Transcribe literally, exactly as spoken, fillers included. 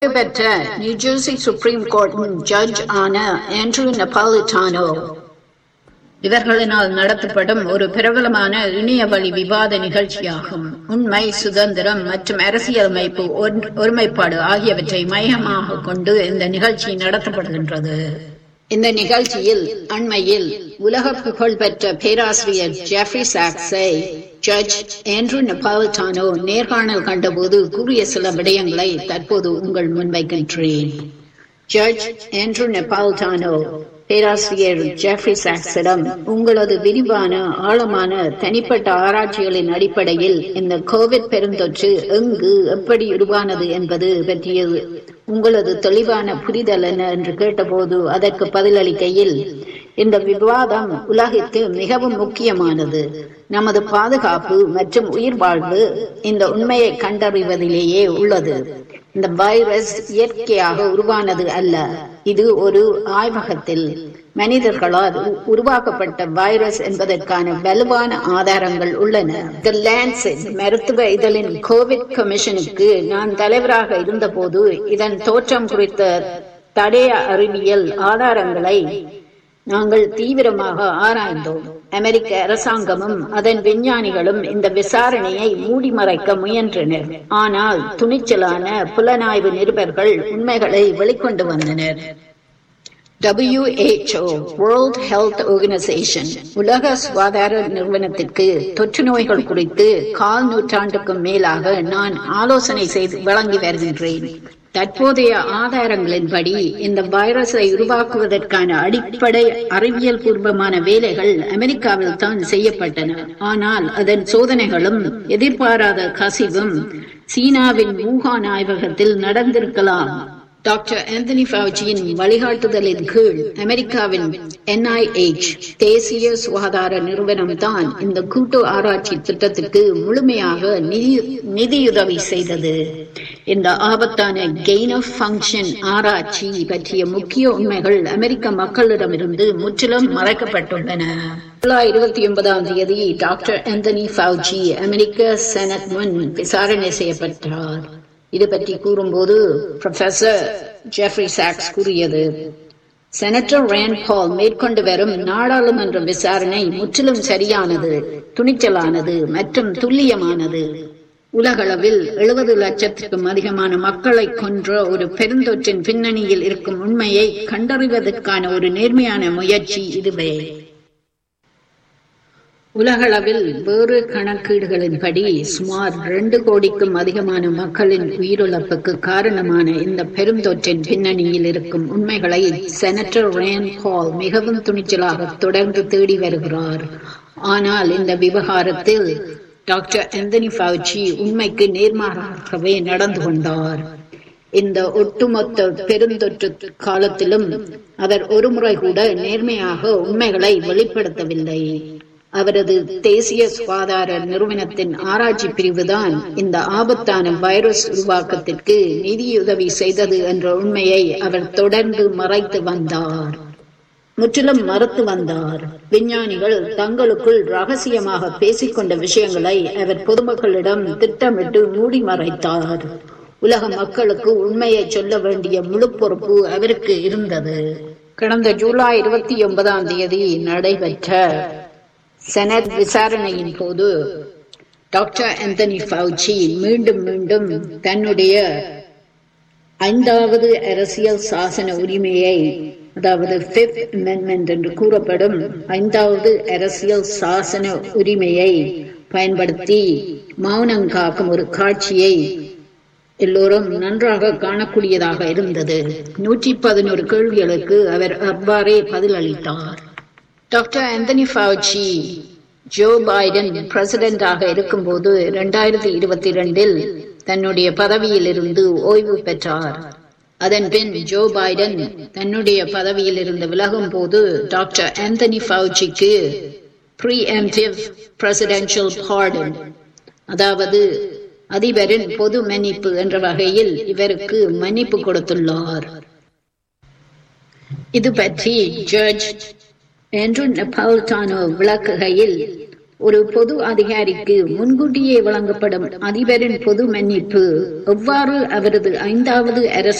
பெற்ற New Jersey supreme கோர்ட்டின் judge ஆன Andrew நெபாலிட்டானோ இவர்களினால் நடத்தப்படும் ஒரு பிரபலமான இணையவழி விவாத நிகழ்ச்சியாகும். உண்மை, சுதந்திரம் மற்றும் அரசியலமைப்பு ஒருமைப்பாடு ஆகியவற்றை மையமாக கொண்டு இந்த நிகழ்ச்சி நடத்தப்படுகின்றது. இந்த நிகழ்ச்சியில் அண்மையில் உலக புகழ்பெற்ற பேராசிரியர் ஜெஃப்ரி சாக்ஸை ஜட்ஜ் ஆண்ட்ரூ நெபாலிட்டானோ நேர்காணல் கண்டபோது கூறிய சில விடயங்களை தற்போது உங்கள் முன்வைக்கின்றேன். ஜட்ஜ் ஆண்ட்ரூ நெபாலிட்டானோ பேராசிரியர் ஜெஃப்ரி சாக்ஸிடம், உங்களது விரிவான ஆழமான தனிப்பட்ட ஆராய்ச்சிகளின் அடிப்படையில் இந்த கோவிட் பெருந்தொற்று எங்கு எப்படி உருவானது என்பது பற்றிய உங்களது தெளிவான புரிதல் என்ன என்று கேட்டபோது அதற்கு பதிலளிக்கையில், இந்த விவாதம் உலகிற்கு மிகவும் முக்கியமானது. நமது பாதுகாப்பு மற்றும் உயிர் வாழ்வு இந்த உண்மையை கண்டறிவதிலேயே உள்ளது. இந்த வைரஸ் இயற்கையாக உருவானது அல்ல. இது ஒரு ஆய்வகத்தில் மனிதர்களால் உருவாக்கப்பட்ட வைரஸ் என்பதற்கான வலுவான ஆதாரங்கள் உள்ளன. தி லான்செட் மருத்துவ இதழின் கோவிட் கமிஷனுக்கு நான் தலைவராக இருந்தபோது இதன் தோற்றம் குறித்த தடய அறிவியல் ஆதாரங்களை நாங்கள் தீவிரமாக ஆராய்ந்தோம். அமெரிக்க அரசாங்கமும் அதன் விஞ்ஞானிகளும் இந்த விசாரணையை மூடி மறைக்க முயன்றனர். ஆனால் துணிச்சலான புலனாய்வு நிருபர்கள் உண்மைகளை வெளிக்கொண்டு வந்தனர். W H O World Health Organization உலக சுகாதார நிறுவனத்திற்கு தொற்று நோய்கள் குறித்து கால் நூற்றாண்டுக்கும் மேலாக நான் ஆலோசனை செய்து வழங்கி வருகின்றேன். தற்போதைய ஆதாரங்களின்படி இந்த வைரஸை உருவாக்குவதற்கான அடிப்படை அறிவியல் பூர்வமான வேலைகள் அமெரிக்காவில் தான் செய்யப்பட்டன. ஆனால் அதன் சோதனைகளும் எதிர்பாராத கசிவும் சீனாவின் வூஹான் ஆய்வகத்தில் நடந்திருக்கலாம். டாக்டர் ஆந்தனி ஃபவுச்சியின் வழிகாட்டுதலின் கீழ் அமெரிக்காவின் என் ஐ எச் தேசிய சுகாதார நிறுவனம் தான் இந்த கூட்டு ஆராய்ச்சி திட்டத்திற்கு முழுமையாக நிதி நிதியுதவி செய்தது. இந்த ஆபத்தான கெயின் ஆஃப் ஃபங்க்ஷன் ஆராய்ச்சி பற்றிய முக்கிய உண்மைகள் அமெரிக்க மக்களிடமிருந்து முற்றிலும் மறைக்கப்பட்டுள்ளன. ஜூலை இருபத்தி ஒன்பதாம் தேதி டாக்டர் ஆந்தனி ஃபவுச்சி அமெரிக்க செனட் முன் விசாரணை செய்யப்பட்டார். இது பற்றி கூறும்போது புரொஃபசர் ஜெஃப்ரி சாக்ஸ் கூறியது, செனட்டர் ரேண்ட் பால் மேற்கொண்டு வரும் நாடாளுமன்ற விசாரணை முற்றிலும் சரியானது, துணிச்சலானது மற்றும் துல்லியமானது. உலகளவில் எழுபது லட்சத்திற்கும் அதிகமான மக்களை கொன்ற ஒரு பெருந்தொற்றின் பின்னணியில் இருக்கும் உண்மையை கண்டறிவதற்கான ஒரு நேர்மையான முயற்சி இதுவே. உலகளவில் வேறு கணக்கீடுகளின்படி சுமார் இரண்டு கோடிக்கும் அதிகமான மக்களின் உயிரிழப்புக்கு காரணமான இந்த பெருந்தொற்றின் பின்னணியில் இருக்கும் உண்மைகளை செனட்டர் ரேண்ட் பால் மிகவும் துணிச்சலாக தொடர்ந்து தேடி வருகிறார். ஆனால் இந்த விவகாரத்தில் டாக்டர் ஆந்தனி ஃபவுச்சி உண்மைக்கு நேர்மாறாகவே நடந்து கொண்டார். இந்த ஒட்டுமொத்த பெருந்தொற்று காலத்திலும் அவர் ஒருமுறை கூட நேர்மையாக உண்மைகளை வெளிப்படுத்தவில்லை. அவரது தேசிய சுகாதார நிறுவனத்தின் ஆராய்ச்சி பிரிவுதான் இந்த ஆபத்தான வைரஸ் உருவாக்கத்திற்கு நிதியுதவி செய்தது என்ற உண்மையை அவர் தொடர்ந்து மறைத்து வந்தார், முற்றிலும் மறுத்து வந்தார். விஞ்ஞானிகள் தங்களுக்குள் ரகசியமாக பேசிக்கொண்ட விஷயங்களை அவர் பொதுமக்களிடம் திட்டமிட்டு மூடி மறைத்தார். உலக மக்களுக்கு உண்மையை சொல்ல வேண்டிய முழு பொறுப்பு அவருக்கு இருந்தது. கடந்த ஜூலை இருபத்தி ஒன்பதாம் தேதி நடைபெற்ற செனட் விசாரணையின் போது டாக்டர் ஆந்தனி ஃபவுச்சி மீண்டும் மீண்டும் தன்னுடைய ஐந்தாவது அரசியல் சாசன உரிமையை, அதாவது ஃபிஃப்த் அமெண்ட்மெண்ட் என்று கூறப்படும் ஐந்தாவது அரசியல் சாசன உரிமையை பயன்படுத்தி மௌனம் காக்கும் ஒரு காட்சியை எல்லோரும் நன்றாக காணக்கூடியதாக இருந்தது. நூற்றி பதினோரு கேள்விகளுக்கு அவர் அவ்வாறே பதிலளித்தார். Doctor Anthony Fauci Joe Biden பிரசிடென்டாக இருக்கும்போது இரண்டாயிரத்தி இருபத்தி இரண்டில் தன்னுடைய பதவியில் இருந்து ஓய்வு பெற்றார். அதன் பின் ஜோ பைடன் தன்னுடைய பதவியில் இருந்து விலகும் போது டாக்டர் ஆந்தனி ஃபவுச்சிக்கு ப்ரீஎம்ப்டிவ் பிரசிடென்ஷியல் பார்டன், அதாவது அதிபரின் பொது மன்னிப்பு என்ற வகையில் இவருக்கு மன்னிப்பு கொடுத்துள்ளார். இது பற்றி ஜட்ஜ் ஆண்ட்ரூ நெபாலிட்டானோ விளக்குகையில், ஒரு பொது அதிகாரிக்கு முன்கூட்டியே வழங்கப்படும் அதிபரின் பொது மன்னிப்பு எவ்வாறு அவரது ஐந்தாவது அரசு